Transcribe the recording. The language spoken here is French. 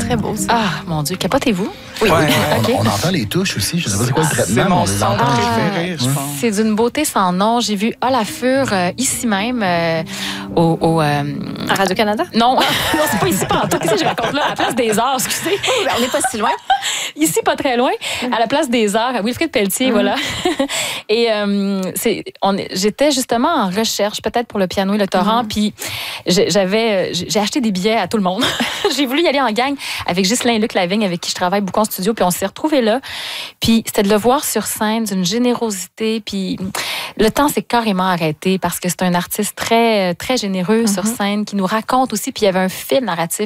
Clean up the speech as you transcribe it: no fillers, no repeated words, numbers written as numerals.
très beau, ça. Ah, mon Dieu, capotez-vous? Oui. Ouais, okay. On entend les touches aussi. Je ne sais pas c'est quoi le traitement. C'est mon son préféré, je pense. C'est d'une beauté sans nom. J'ai vu Olafur ici même à Radio-Canada? Non, non, c'est pas ici, pas en tout. Qu'est-ce que je raconte là? À la place des Arts, excusez. On n'est pas si loin. Ici, pas très loin. À la place des Arts, à Wilfrid Pelletier, voilà. Et j'étais justement en recherche, peut-être pour le piano et le torrent, puis j'ai acheté des billets à tout le monde. J'ai voulu y aller en gang avec Ghislain Luc Lavigne, avec qui je travaille beaucoup en studio, puis on s'est retrouvés là. Puis c'était de le voir sur scène, d'une générosité, puis le temps s'est carrément arrêté parce que c'est un artiste très, très généreux sur scène, qui nous raconte aussi, puis il y avait un fil narratif